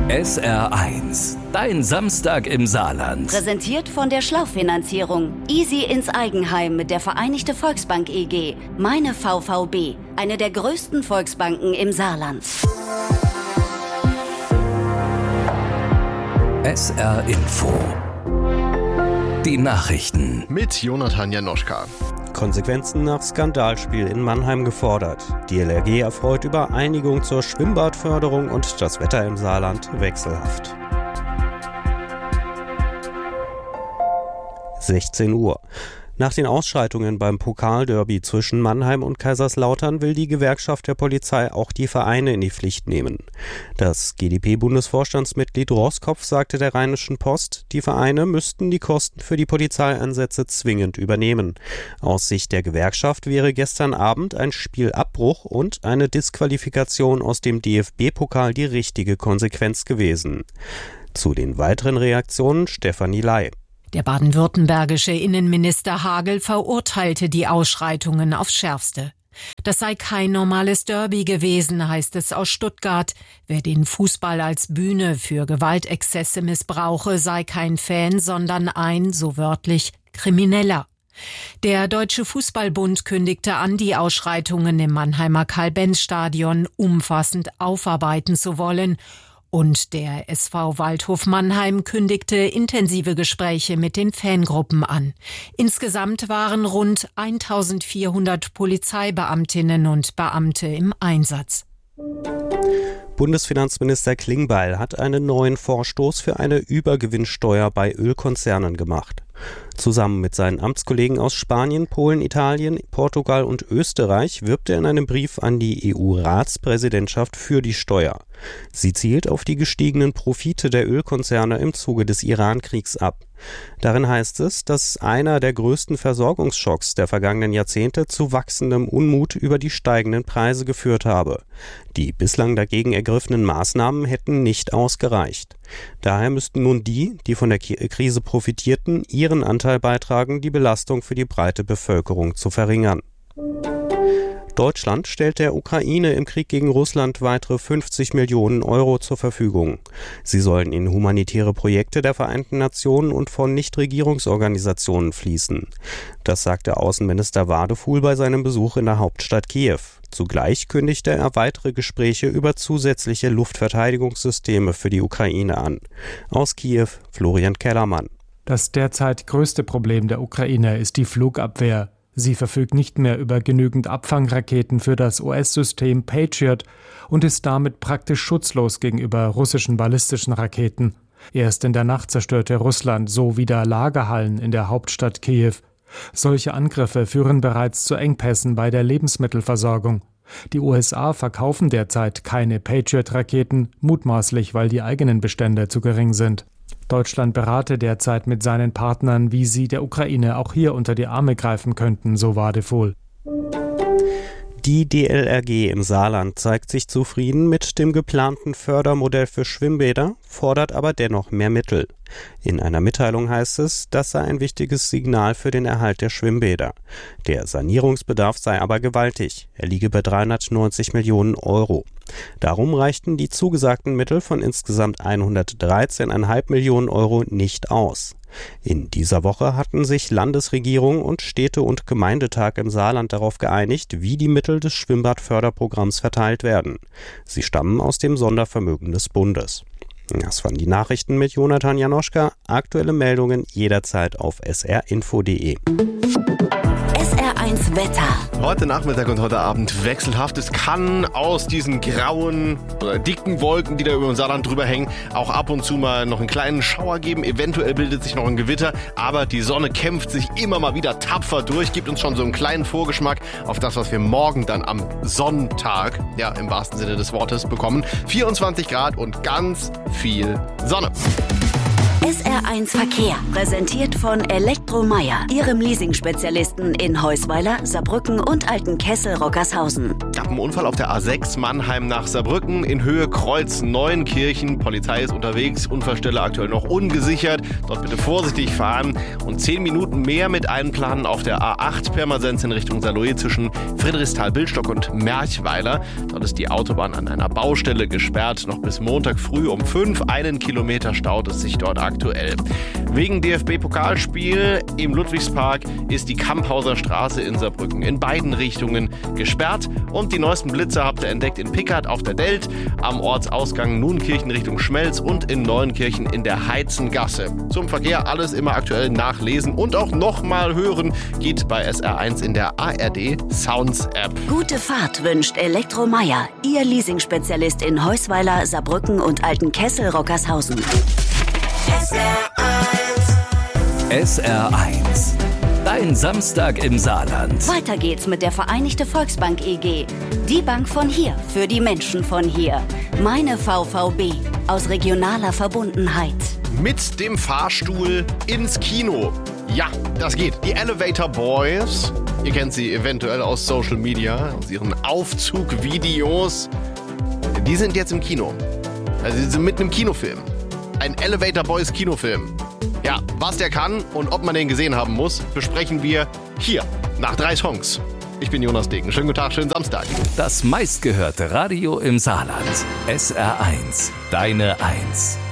SR1, dein Samstag im Saarland. Präsentiert von der Schlauchfinanzierung. Easy ins Eigenheim mit der Vereinigte Volksbank EG. Meine VVB, eine der größten Volksbanken im Saarland. SR Info. Die Nachrichten. Mit Jonathan Janoschka. Konsequenzen nach Skandalspiel in Mannheim gefordert. Die LRG erfreut über Einigung zur Schwimmbadförderung und das Wetter im Saarland wechselhaft. 16 Uhr. Nach den Ausschreitungen beim Pokalderby zwischen Mannheim und Kaiserslautern will die Gewerkschaft der Polizei auch die Vereine in die Pflicht nehmen. Das GdP-Bundesvorstandsmitglied Roskopf sagte der Rheinischen Post, die Vereine müssten die Kosten für die Polizeieinsätze zwingend übernehmen. Aus Sicht der Gewerkschaft wäre gestern Abend ein Spielabbruch und eine Disqualifikation aus dem DFB-Pokal die richtige Konsequenz gewesen. Zu den weiteren Reaktionen Stefanie Ley. Der baden-württembergische Innenminister Hagel verurteilte die Ausschreitungen aufs Schärfste. Das sei kein normales Derby gewesen, heißt es aus Stuttgart. Wer den Fußball als Bühne für Gewaltexzesse missbrauche, sei kein Fan, sondern ein, so wörtlich, Krimineller. Der Deutsche Fußballbund kündigte an, die Ausschreitungen im Mannheimer Karl-Benz-Stadion umfassend aufarbeiten zu wollen. Und der SV Waldhof Mannheim kündigte intensive Gespräche mit den Fangruppen an. Insgesamt waren rund 1400 Polizeibeamtinnen und Beamte im Einsatz. Bundesfinanzminister Klingbeil hat einen neuen Vorstoß für eine Übergewinnsteuer bei Ölkonzernen gemacht. Zusammen mit seinen Amtskollegen aus Spanien, Polen, Italien, Portugal und Österreich wirbt er in einem Brief an die EU-Ratspräsidentschaft für die Steuer. Sie zielt auf die gestiegenen Profite der Ölkonzerne im Zuge des Iran-Kriegs ab. Darin heißt es, dass einer der größten Versorgungsschocks der vergangenen Jahrzehnte zu wachsendem Unmut über die steigenden Preise geführt habe. Die bislang dagegen ergriffenen Maßnahmen hätten nicht ausgereicht. Daher müssten nun die von der Krise profitierten, ihren Anteil beitragen, die Belastung für die breite Bevölkerung zu verringern. Deutschland stellt der Ukraine im Krieg gegen Russland weitere 50 Millionen Euro zur Verfügung. Sie sollen in humanitäre Projekte der Vereinten Nationen und von Nichtregierungsorganisationen fließen. Das sagte Außenminister Wadefuhl bei seinem Besuch in der Hauptstadt Kiew. Zugleich kündigte er weitere Gespräche über zusätzliche Luftverteidigungssysteme für die Ukraine an. Aus Kiew, Florian Kellermann. Das derzeit größte Problem der Ukraine ist die Flugabwehr. Sie verfügt nicht mehr über genügend Abfangraketen für das US-System Patriot und ist damit praktisch schutzlos gegenüber russischen ballistischen Raketen. Erst in der Nacht zerstörte Russland so wieder Lagerhallen in der Hauptstadt Kiew. Solche Angriffe führen bereits zu Engpässen bei der Lebensmittelversorgung. Die USA verkaufen derzeit keine Patriot-Raketen, mutmaßlich, weil die eigenen Bestände zu gering sind. Deutschland berate derzeit mit seinen Partnern, wie sie der Ukraine auch hier unter die Arme greifen könnten, so Wadefuhl. Die DLRG im Saarland zeigt sich zufrieden mit dem geplanten Fördermodell für Schwimmbäder, fordert aber dennoch mehr Mittel. In einer Mitteilung heißt es, das sei ein wichtiges Signal für den Erhalt der Schwimmbäder. Der Sanierungsbedarf sei aber gewaltig. Er liege bei 390 Millionen Euro. Darum reichten die zugesagten Mittel von insgesamt 113,5 Millionen Euro nicht aus. In dieser Woche hatten sich Landesregierung und Städte- und Gemeindetag im Saarland darauf geeinigt, wie die Mittel des Schwimmbadförderprogramms verteilt werden. Sie stammen aus dem Sondervermögen des Bundes. Das waren die Nachrichten mit Jonathan Janoschka. Aktuelle Meldungen jederzeit auf srinfo.de. SR1 Wetter. Heute Nachmittag und heute Abend wechselhaft. Es kann aus diesen grauen oder dicken Wolken, die da über dem Saarland drüber hängen, auch ab und zu mal noch einen kleinen Schauer geben. Eventuell bildet sich noch ein Gewitter, aber die Sonne kämpft sich immer mal wieder tapfer durch, gibt uns schon so einen kleinen Vorgeschmack auf das, was wir morgen dann am Sonntag, ja im wahrsten Sinne des Wortes, bekommen. 24 Grad und ganz viel Sonne. SR1 Verkehr, präsentiert von Elektromeier, Ihrem Leasing-Spezialisten in Heusweiler, Saarbrücken und Altenkessel-Rockershausen. gab einen Unfall auf der A6 Mannheim nach Saarbrücken in Höhe Kreuz Neuenkirchen. Polizei ist unterwegs, Unfallstelle aktuell noch ungesichert. Dort bitte vorsichtig fahren und 10 Minuten mehr mit einplanen auf der A8 Pirmasens in Richtung Saarlouis zwischen Friedrichsthal-Billstock und Merchweiler. Dort ist die Autobahn an einer Baustelle gesperrt, noch bis Montag früh um 5. 1 Kilometer staut es sich dort aktuell. Wegen DFB-Pokalspiel im Ludwigspark ist die Kamphauser Straße in Saarbrücken in beiden Richtungen gesperrt. Und die neuesten Blitzer habt ihr entdeckt in Pickert auf der Delt, am Ortsausgang Nuenkirchen Richtung Schmelz und in Neuenkirchen in der Heizengasse. Zum Verkehr alles immer aktuell nachlesen und auch nochmal hören geht bei SR1 in der ARD Sounds App. Gute Fahrt wünscht Elektro Meier, Ihr Leasing-Spezialist in Heusweiler, Saarbrücken und Altenkessel, Rockershausen. SR1. Dein Samstag im Saarland. Weiter geht's mit der Vereinigte Volksbank EG. Die Bank von hier, für die Menschen von hier. Meine VVB, aus regionaler Verbundenheit. Mit dem Fahrstuhl ins Kino. Ja, das geht. Die Elevator Boys, ihr kennt sie eventuell aus Social Media, aus ihren Aufzugvideos. Die sind jetzt im Kino. Also sie sind mitten im Kinofilm. Ein Elevator Boys Kinofilm. Ja, was der kann und ob man den gesehen haben muss, besprechen wir hier nach 3 Songs. Ich bin Jonas Degen. Schönen guten Tag, schönen Samstag. Das meistgehörte Radio im Saarland. SR1. Deine 1.